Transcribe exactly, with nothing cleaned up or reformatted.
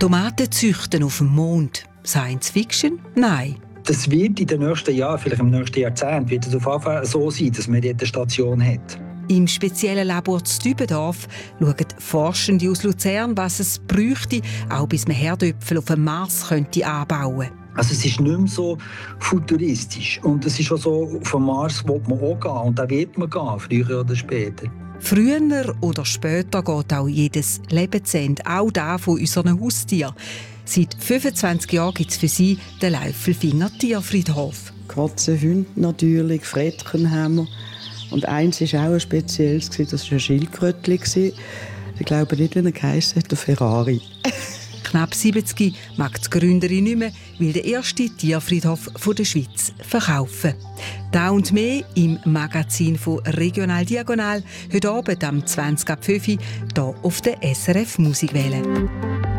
Tomaten züchten auf dem Mond. Science Fiction? Nein. Das wird in den nächsten Jahren, vielleicht im nächsten Jahrzehnt, wird es auf jeden Fall so sein, dass man dort eine Station hat. Im speziellen Labor zu Dübendorf schauen Forschende aus Luzern, was es bräuchte, auch bis man Herdöpfel auf dem Mars könnte anbauen könnte. Also es ist nicht mehr so futuristisch. Und es ist auch so, auf den Mars will man auch gehen. Und da wird man gehen, früher oder später. Früher oder später geht auch jedes Lebensende, auch das von unseren Haustieren. Seit fünfundzwanzig Jahren gibt es für sie den Läufelfinger Tierfriedhof. Katzen, Hunde natürlich, Frettchen haben wir. Und eins war auch ein spezielles, das war ein Schildkrötchen. Ich glaube nicht, wie er geheissen hat, der Ferrari. Knapp siebzig mag die Gründerin nicht mehr, will der erste Tierfriedhof der Schweiz verkaufen. Da und mehr im Magazin von Regional Diagonal, heute Abend am zwanzig ab fünf Uhr hier auf der S R F Musikwelle.